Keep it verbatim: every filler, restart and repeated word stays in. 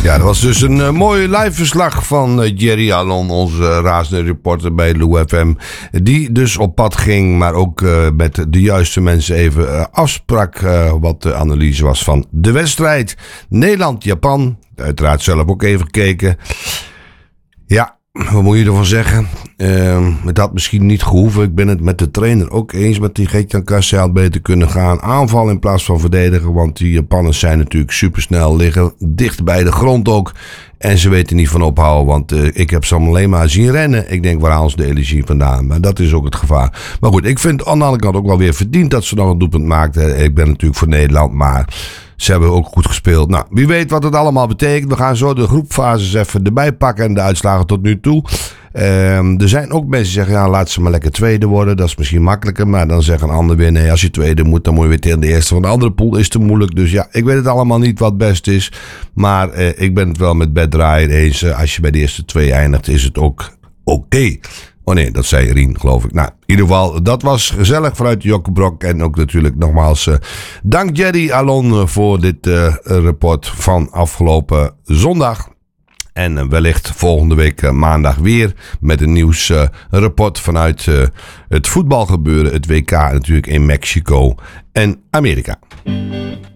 Ja, dat was dus een uh, mooi live verslag van uh, Jerry Alon, onze uh, razende reporter bij Lou F M. Die dus op pad ging, maar ook uh, met de juiste mensen even uh, afsprak uh, wat de analyse was van de wedstrijd. Nederland-Japan, uiteraard zelf ook even gekeken. Ja, wat moet je ervan zeggen? Uh, het had misschien niet gehoeven. Ik ben het met de trainer ook eens met die Geert-Jan Kastje. Hij had beter kunnen gaan aanvallen in plaats van verdedigen. Want die Japanners zijn natuurlijk supersnel, liggen dicht bij de grond ook. En ze weten niet van ophouden, want uh, ik heb ze alleen maar zien rennen. Ik denk, waar halen ze de energie vandaan? Maar dat is ook het gevaar. Maar goed, ik vind aan de andere kant ook wel weer verdiend dat ze nog een doelpunt maakten. Ik ben natuurlijk voor Nederland, maar ze hebben ook goed gespeeld. Nou, wie weet wat het allemaal betekent. We gaan zo de groepfases even erbij pakken en de uitslagen tot nu toe. Um, er zijn ook mensen die zeggen, ja, laat ze maar lekker tweede worden. Dat is misschien makkelijker, maar dan zeggen een ander weer, nee, als je tweede moet, dan moet je weer tegen de eerste van de andere pool. Is te moeilijk. Dus ja, ik weet het allemaal niet wat best is. Maar uh, ik ben het wel met Bert Draaier eens. Uh, als je bij de eerste twee eindigt, is het ook oké. Okay. Oh nee, dat zei Rien, geloof ik. Nou, in ieder geval, dat was gezellig vanuit Jokkebrok. En ook natuurlijk nogmaals, uh, dank Jerry Alon uh, voor dit uh, rapport van afgelopen zondag. En uh, wellicht volgende week uh, maandag weer met een nieuwsrapport uh, vanuit uh, het voetbalgebeuren. Het W K natuurlijk in Mexico en Amerika.